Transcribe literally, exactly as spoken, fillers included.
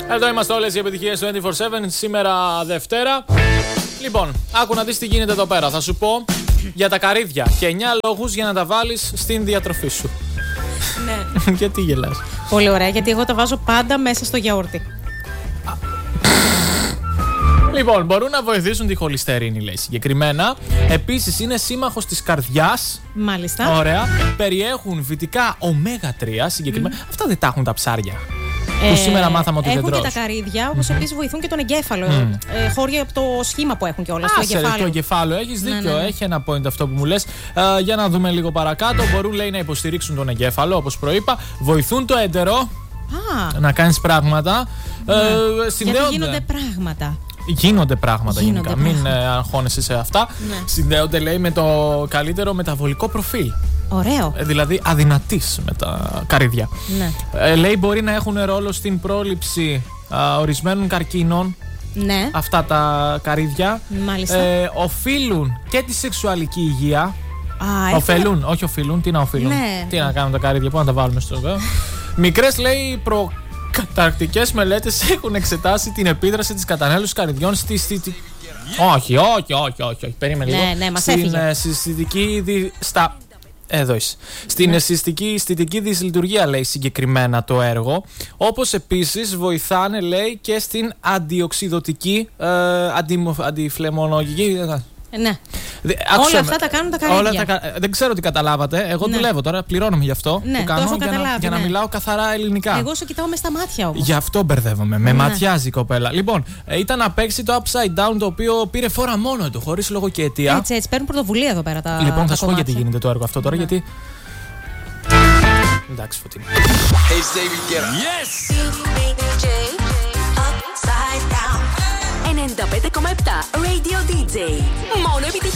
Εδώ είμαστε όλες οι επιτυχίες του είκοσι τέσσερα επτά, σήμερα Δευτέρα. Λοιπόν, άκου να δεις τι γίνεται εδώ πέρα. Θα σου πω για τα καρύδια και εννιά λόγους για να τα βάλεις στην διατροφή σου. Ναι. Γιατί γελάς? Πολύ ωραία, γιατί εγώ τα βάζω πάντα μέσα στο γιαούρτι. Λοιπόν, μπορούν να βοηθήσουν τη χολυστερίνη, λέει συγκεκριμένα. Επίσης, είναι σύμμαχος της καρδιάς. Μάλιστα. Ωραία. Περιέχουν φυτικά ωμέγα τρία συγκεκριμένα. Mm. Αυτά δεν τα έχουν τα ψάρια. Ε, που σήμερα μάθαμε ότι δεν έχουν τρως. και τα καρύδια, όπως mm-hmm. επίσης βοηθούν και τον εγκέφαλο. Mm. Ε, χώρια από το σχήμα που έχουν κιόλας. Το εγκεφάλαιο. Το εγκεφάλαιο, έχεις δίκιο. Ναι, ναι, ναι. Έχει ένα point αυτό που μου λες. Ε, για να δούμε λίγο παρακάτω. Μπορούν, λέει, να υποστηρίξουν τον εγκέφαλο, όπως προείπα. Βοηθούν το έντερο. Α. Να κάνεις πράγματα. Ναι. Ε, γιατί γίνονται πράγματα. Γίνονται πράγματα Γίνονται γενικά. πράγματα. Μην ε, αγχώνεσαι σε αυτά. Ναι. Συνδέονται, λέει, με το καλύτερο μεταβολικό προφίλ. Ωραίο. Ε, δηλαδή αδυνατής με τα καρύδια. Ναι. Ε, λέει μπορεί να έχουν ρόλο στην πρόληψη α, ορισμένων καρκίνων. Ναι. Αυτά τα καρύδια. Μάλιστα. Ε, οφείλουν και τη σεξουαλική υγεία. Α, οφελούν, όχι οφείλουν. Τι να οφείλουν. Ναι. Τι να κάνουν τα καρύδια, πού να τα βάλουμε στο βέβαια. Μικρές, λέει, προ... καταρκτικές μελέτες έχουν εξετάσει την επίδραση της κατανάλωσης καρυδιών στη συστητική. Όχι, όχι, όχι, όχι, όχι. Περίμενε ναι, λίγο. Ναι, μας στην έφυγε. συστητική. Δι... Στα... Εδώ είσαι. Στην ναι. συστητική δυσλειτουργία, λέει συγκεκριμένα το έργο. Όπως επίσης βοηθάνε, λέει, και στην αντιοξυδοτική, ε, αντι... αντιφλεμονογική. Ναι. Δε, όλα αυτά τα κάνουν τα καρύδια. Τα, δεν ξέρω τι καταλάβατε. Εγώ ναι. δουλεύω τώρα, πληρώνομαι γι' αυτό ναι, που κάνω το έχω για, να, για ναι. να μιλάω καθαρά ελληνικά. Εγώ σου κοιτάω μες στα μάτια όμως. Γι' αυτό μπερδεύομαι. Με ναι. ματιάζει η κοπέλα. Λοιπόν, ήταν να παίξει το Upside Down, το οποίο πήρε φόρα μόνο του, χωρίς λόγο και αιτία. Έτσι, έτσι. Παίρνουν πρωτοβουλία εδώ πέρα τα. Λοιπόν, τα θα σου πω γιατί γίνεται το έργο αυτό τώρα, ναι. γιατί. Εντάξει, Φωτεινή. Yes! ενενήντα πέντε κόμμα επτά Radio ντι τζέι. Μόνο επιτυχία.